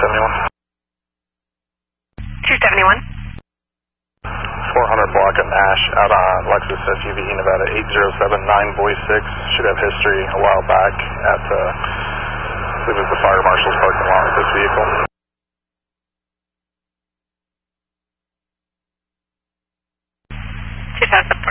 271. 271. 400 block of Nash out on Lexus SUV Nevada 8079 Boy 6. Should have history a while back at, I believe it was the fire marshal's parking lot with this vehicle. Two thousand.